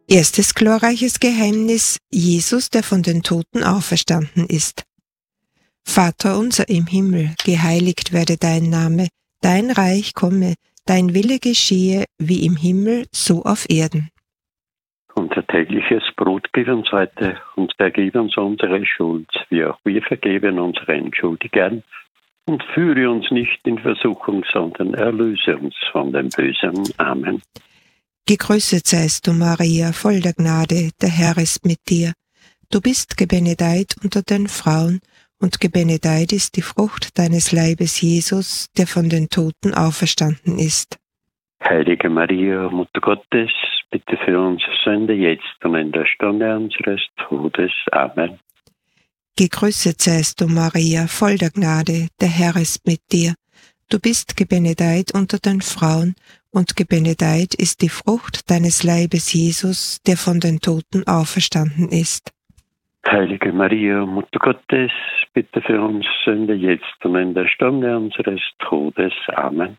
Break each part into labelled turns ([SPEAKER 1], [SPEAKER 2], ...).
[SPEAKER 1] Erstes glorreiches Geheimnis: Jesus, der von den Toten auferstanden ist. Vater unser im Himmel, geheiligt werde dein Name, dein Reich komme, dein Wille geschehe, wie im Himmel, so auf Erden.
[SPEAKER 2] Unser tägliches Brot gib uns heute und vergib uns unsere Schuld, wie auch wir vergeben unseren Schuldigern. Und führe uns nicht in Versuchung, sondern erlöse uns von dem Bösen. Amen.
[SPEAKER 1] Gegrüßet seist du, Maria, voll der Gnade, der Herr ist mit dir. Du bist gebenedeit unter den Frauen, und gebenedeit ist die Frucht deines Leibes, Jesus, der von den Toten auferstanden ist.
[SPEAKER 2] Heilige Maria, Mutter Gottes, bitte für uns Sünder jetzt und in der Stunde unseres Todes. Amen.
[SPEAKER 1] Gegrüßet seist du, Maria, voll der Gnade, der Herr ist mit dir. Du bist gebenedeit unter den Frauen, und gebenedeit ist die Frucht deines Leibes, Jesus, der von den Toten auferstanden ist.
[SPEAKER 2] Heilige Maria, Mutter Gottes, bitte für uns Sünder jetzt und in der Stunde unseres Todes. Amen.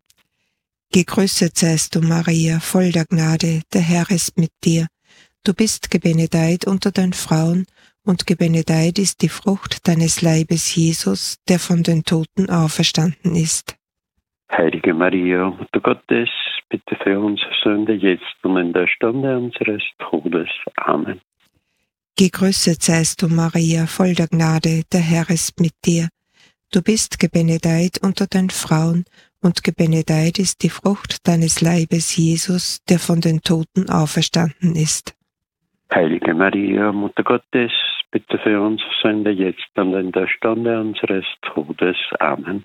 [SPEAKER 1] Gegrüßet seist du, Maria, voll der Gnade, der Herr ist mit dir. Du bist gebenedeit unter den Frauen, und gebenedeit ist die Frucht deines Leibes, Jesus, der von den Toten auferstanden ist.
[SPEAKER 2] Heilige Maria, Mutter Gottes, bitte für uns Sünder jetzt und in der Stunde unseres Todes. Amen.
[SPEAKER 1] Gegrüßet seist du, Maria, voll der Gnade, der Herr ist mit dir. Du bist gebenedeit unter den Frauen, und gebenedeit ist die Frucht deines Leibes, Jesus, der von den Toten auferstanden ist.
[SPEAKER 2] Heilige Maria, Mutter Gottes, bitte für uns Sünder jetzt und in der Stunde unseres Todes. Amen.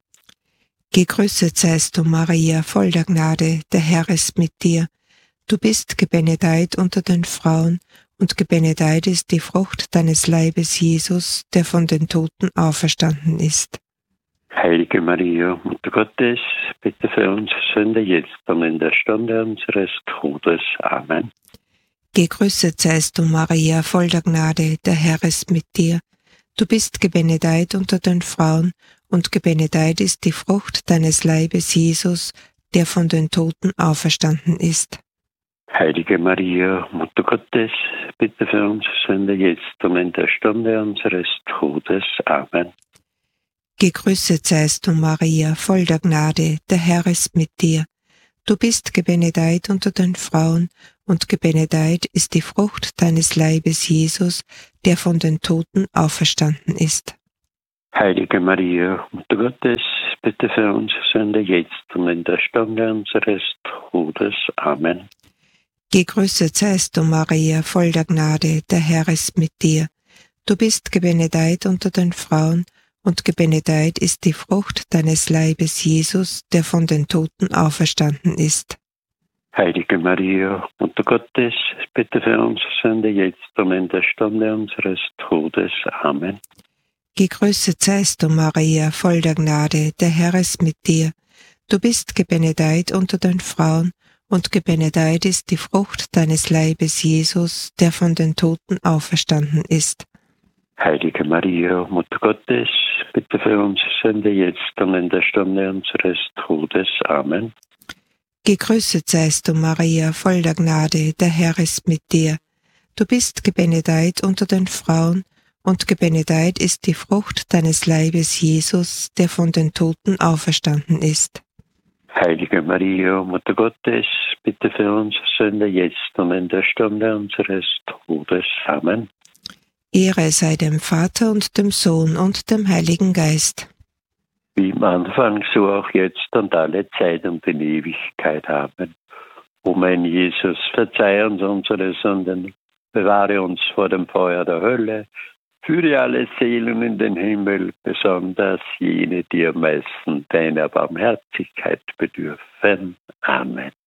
[SPEAKER 1] Gegrüßet seist du, Maria, voll der Gnade, der Herr ist mit dir. Du bist gebenedeit unter den Frauen, und gebenedeit ist die Frucht deines Leibes, Jesus, der von den Toten auferstanden ist.
[SPEAKER 2] Heilige Maria, Mutter Gottes, bitte für uns Sünder jetzt und in der Stunde unseres Todes. Amen.
[SPEAKER 1] Gegrüßet seist du, Maria, voll der Gnade, der Herr ist mit dir. Du bist gebenedeit unter den Frauen, und gebenedeit ist die Frucht deines Leibes, Jesus, der von den Toten auferstanden ist.
[SPEAKER 2] Heilige Maria, Mutter Gottes, bitte für uns Sünder jetzt und in der Stunde unseres Todes. Amen.
[SPEAKER 1] Gegrüßet seist du, Maria, voll der Gnade, der Herr ist mit dir. Du bist gebenedeit unter den Frauen, und gebenedeit ist die Frucht deines Leibes, Jesus, der von den Toten auferstanden ist.
[SPEAKER 2] Heilige Maria, Mutter Gottes, bitte für uns Sünder jetzt und in der Stunde unseres Todes. Amen.
[SPEAKER 1] Gegrüßet seist du, Maria, voll der Gnade, der Herr ist mit dir. Du bist gebenedeit unter den Frauen, und gebenedeit ist die Frucht deines Leibes, Jesus, der von den Toten auferstanden ist.
[SPEAKER 2] Heilige Maria, Mutter Gottes, bitte für uns Sünder jetzt und in der Stunde unseres Todes. Amen.
[SPEAKER 1] Gegrüßet seist du, Maria, voll der Gnade, der Herr ist mit dir. Du bist gebenedeit unter den Frauen, und gebenedeit ist die Frucht deines Leibes, Jesus, der von den Toten auferstanden ist.
[SPEAKER 2] Heilige Maria, Mutter Gottes, bitte für uns Sünder jetzt und in der Stunde unseres Todes. Amen.
[SPEAKER 1] Gegrüßet seist du, Maria, voll der Gnade, der Herr ist mit dir. Du bist gebenedeit unter den Frauen, und gebenedeit ist die Frucht deines Leibes, Jesus, der von den Toten auferstanden ist.
[SPEAKER 2] Heilige Maria, Mutter Gottes, bitte für uns Sünder jetzt und in der Stunde unseres Todes. Amen.
[SPEAKER 1] Ehre sei dem Vater und dem Sohn und dem Heiligen Geist.
[SPEAKER 2] Wie im Anfang, so auch jetzt und alle Zeit und in Ewigkeit. Amen. O mein Jesus, verzeih uns unsere Sünden, bewahre uns vor dem Feuer der Hölle, führe alle Seelen in den Himmel, besonders jene, die am meisten deiner Barmherzigkeit bedürfen. Amen.